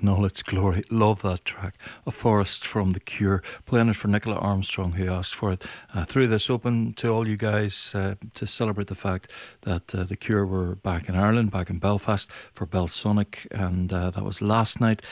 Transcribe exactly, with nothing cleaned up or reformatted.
in all its glory. Love that track. A Forest from The Cure. Playing it for Nicola Armstrong, who asked for it. Uh, through this, open to all you guys uh, to celebrate the fact that uh, The Cure were back in Ireland, back in Belfast for Belsonic, and uh, that was last night.